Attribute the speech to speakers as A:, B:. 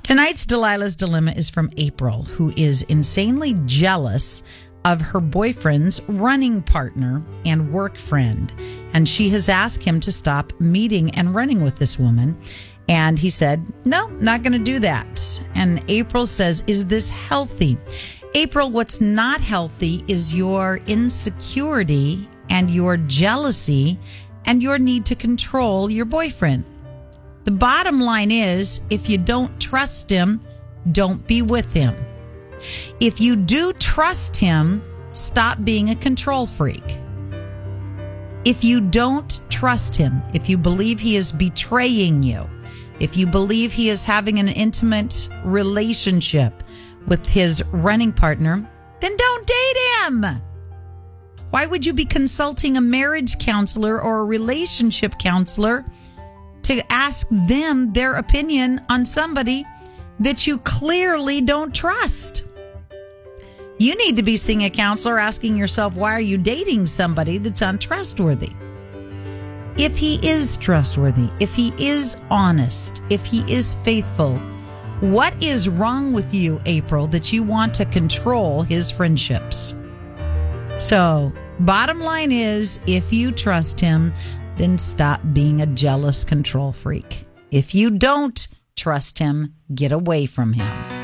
A: Tonight's Delilah's Dilemma is from April, who is insanely jealous of her boyfriend's running partner and work friend. And she has asked him to stop meeting and running with this woman. And he said, no, not going to do that. And April says, is this healthy? April, what's not healthy is your insecurity and your jealousy and your need to control your boyfriend. The bottom line is, if you don't trust him, don't be with him. If you do trust him, stop being a control freak. If you don't trust him, if you believe he is betraying you, if you believe he is having an intimate relationship with his running partner, then don't date him. Why would you be consulting a marriage counselor or a relationship counselor to ask them their opinion on somebody that you clearly don't trust? You need to be seeing a counselor, asking yourself, why are you dating somebody that's untrustworthy? If he is trustworthy, if he is honest, if he is faithful, what is wrong with you, April, that you want to control his friendships? So, bottom line is, if you trust him, then stop being a jealous control freak. If you don't trust him, get away from him.